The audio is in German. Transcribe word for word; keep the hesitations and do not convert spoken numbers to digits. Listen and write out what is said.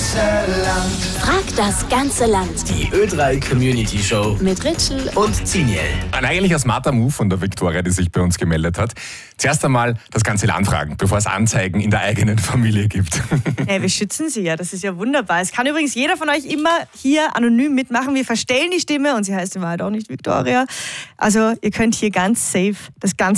Land. Frag das ganze Land. Die Ö drei Community Show Mit Ritschl und Ziniel. Ein eigentlich smarter Move von der Viktoria, die sich bei uns gemeldet hat. Zuerst einmal das ganze Land fragen, bevor es Anzeigen in der eigenen Familie gibt. Hey, wir schützen sie ja, das ist ja wunderbar. Es kann übrigens jeder von euch immer hier anonym mitmachen. Wir verstellen die Stimme und sie heißt in Wahrheit auch nicht Viktoria. Also ihr könnt hier ganz safe das ganze